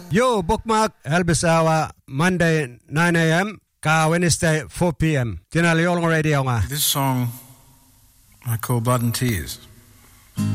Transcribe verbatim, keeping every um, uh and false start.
Yo, bookmark Elvis Hour, Monday nine a.m. ka Wednesday four p.m. Tinali Olong Radio nga. This song I call Blood and Tears.